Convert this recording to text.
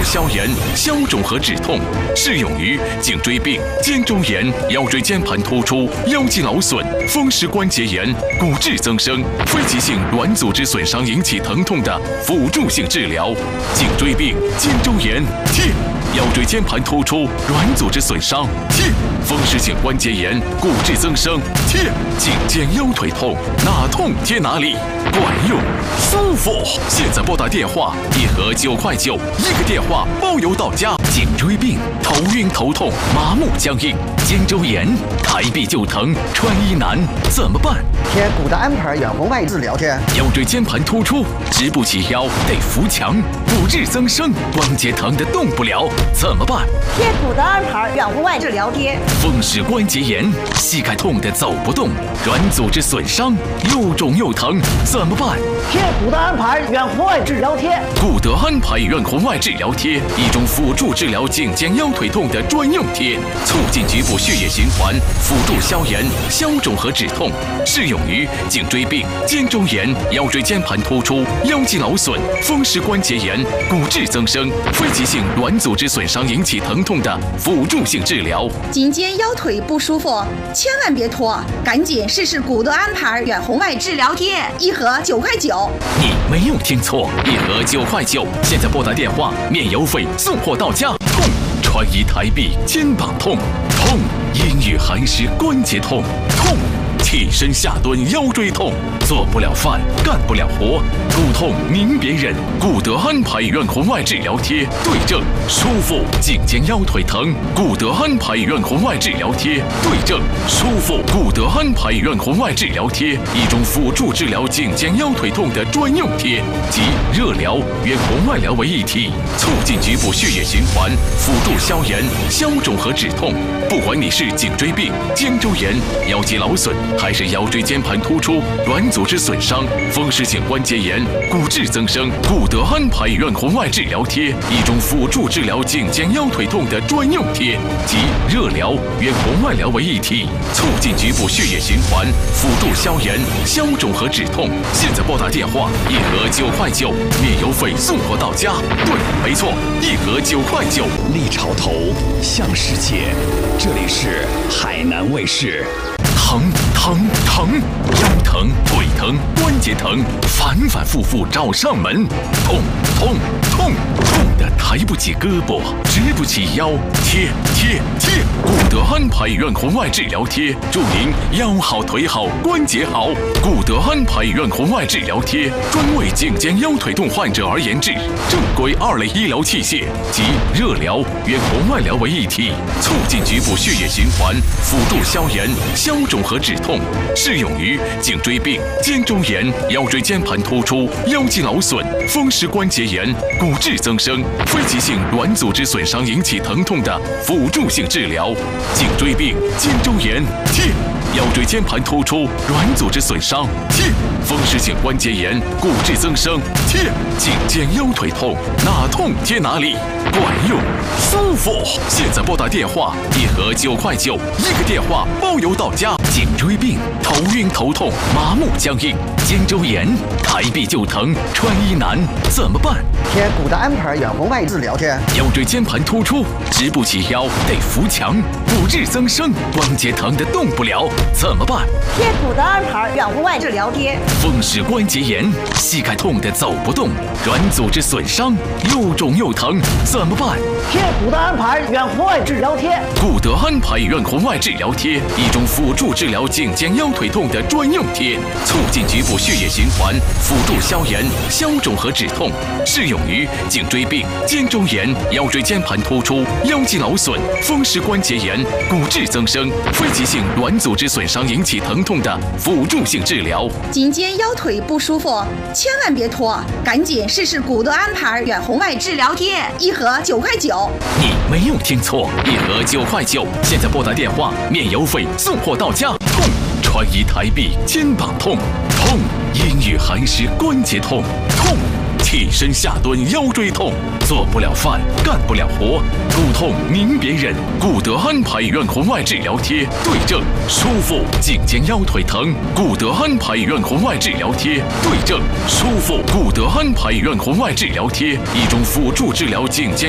助消炎、消肿和止痛，适用于颈椎病、肩周炎、腰椎间盘突出、腰肌劳损、风湿关节炎、骨质增生、非急性软组织损伤引起疼痛的辅助性治疗。颈椎病、肩周炎贴，腰椎间盘突出、软组织损伤贴，风湿性关节炎、骨质增生贴，颈肩腰腿痛，哪痛贴哪里，管用舒服。现在拨打电话，1盒9块9，1个电话包邮到家。颈椎病、头晕头痛、麻木僵硬；肩周炎、抬臂就疼、穿衣难，怎么办？ 贴骨的安排远红外治疗贴。 腰椎间盘突出，直不起腰，得扶墙；骨质增生，关节疼得动不了，怎么办？ 贴骨的安排远红外治疗贴。 风湿关节炎，膝盖痛得走不动；软组织损伤，又肿又疼，怎么办？ 贴骨的安排远红外治疗贴。 骨德安排远红外治疗贴，一种辅助治疗颈肩腰腿痛的专用贴，促进局部血液循环，辅助消炎、消肿和止痛，适用于颈椎病、肩周炎、腰椎间盘突出、腰肌劳损、风湿关节炎、骨质增生、非急性软组织损伤引起疼痛的辅助性治疗。 颈肩腰腿不舒服，千万别拖，赶紧试试骨德安排远红外治疗贴，1盒9块9。 你没有听错，1盒9块9，现在拨打电话，免邮费送货到家。痛，穿衣抬臂肩膀痛；痛，阴雨寒湿关节痛；痛，起身下蹲腰椎痛；做不了饭，干不了活，骨痛您别忍，骨德安排远红外治疗贴，对症舒服，颈肩腰腿疼；骨德安排远红外治疗贴，对症舒服，骨德安排远红外治疗贴，一种辅助治疗颈肩腰腿痛的专用贴，集热疗、远红外疗为一体，促进局部血液循环，辅助消炎、消肿和止痛。不管你是颈椎病、肩周炎、腰肌劳损，还是腰椎间盘突出、软组织损伤、风湿性关节炎、骨质增生，骨德安排远红外治疗贴，一种辅助治疗颈肩腰腿痛的专用贴，集热疗、远红外疗为一体，促进局部血液循环，辅助消炎、消肿和止痛。现在拨打电话，1盒9块9，免邮费送货到家。对，没错，1盒9块9。 立潮头，向世界，这里是海南卫视。 疼疼疼，腰疼、腿疼、关节疼，反反复复找上门。痛痛痛，痛得抬不起胳膊，直不起腰。贴贴贴，骨德安排远红外治疗贴，祝您腰好腿好关节好。骨德安排远红外治疗贴，专为颈肩腰腿痛患者而研制，正规2类医疗器械，集热疗、远红外疗为一体，促进局部血液循环，辅助消炎、消肿和止痛，适用于颈椎病、肩周炎、腰椎间盘突出、腰肌劳损、风湿关节炎、骨质增生、非急性软组织损伤引起疼痛的辅助性治疗。颈椎病、肩周炎贴，腰椎间盘突出、软组织损伤贴，风湿性关节炎、骨质增生贴，颈肩腰腿痛，哪痛贴哪里，管用舒服。现在拨打电话，1盒9块9，1个电话包邮到家。颈椎病、头晕头痛、麻木僵硬；肩周炎、抬臂就疼、穿衣难，怎么办？ 贴骨的安排远红外治疗贴。 腰椎间盘突出，直不起腰，得扶墙；骨质增生，关节疼得动不了，怎么办？ 贴骨的安排远红外治疗贴。 风湿关节炎，膝盖痛得走不动；软组织损伤，又肿又疼，怎么办？ 贴骨的安排远红外治疗贴。 骨德安排远红外治疗贴，一种辅助治疗颈肩腰腿痛的专用贴，促进局部血液循环，辅助消炎、消肿和止痛，适用于颈椎病、肩周炎、腰椎间盘突出、腰肌劳损、风湿关节炎、骨质增生、非急性软组织损伤引起疼痛的辅助性治疗。 颈肩腰腿不舒服，千万别拖，赶紧试试骨德安排远红外治疗贴，1盒9块9。 你没有听错，1盒9块9，现在拨打电话，免邮费送货到家。痛，穿衣抬臂肩膀痛；痛，阴雨寒湿关节痛；痛，起身下蹲腰椎痛；做不了饭，干不了活，骨痛您别忍，骨德安排远红外治疗贴，对症舒服，颈肩腰腿疼；骨德安排远红外治疗贴，对症舒服，骨德安排远红外治疗贴，一种辅助治疗颈肩